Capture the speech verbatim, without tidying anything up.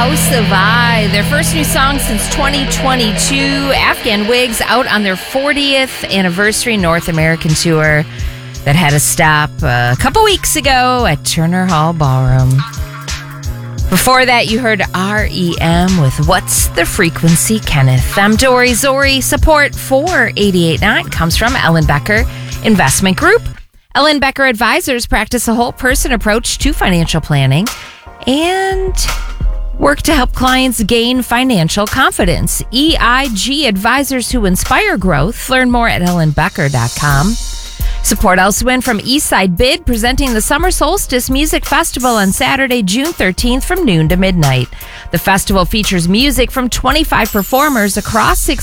House of I, their first new song since twenty twenty-two. Afghan Wigs out on their fortieth anniversary North American tour that had a stop a couple weeks ago at Turner Hall Ballroom. Before that, you heard R E M with What's the Frequency, Kenneth. I'm Dory Zori. Support for eighty-eight point nine comes from Ellen Becker Investment Group. Ellen Becker Advisors practice a whole person approach to financial planning and work to help clients gain financial confidence. E I G Advisors who inspire growth. Learn more at ellen becker dot com. Support also win from Eastside Bid, presenting the Summer Solstice Music Festival on Saturday, June thirteenth from noon to midnight. The festival features music from twenty-five performers across six